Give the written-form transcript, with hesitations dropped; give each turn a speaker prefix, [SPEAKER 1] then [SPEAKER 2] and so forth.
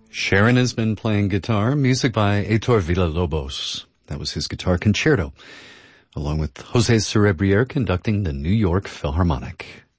[SPEAKER 1] Sharon has been playing guitar, music by Heitor Villa-Lobos. That was his guitar concerto, along with Jose Cerebriere conducting the New York Philharmonic.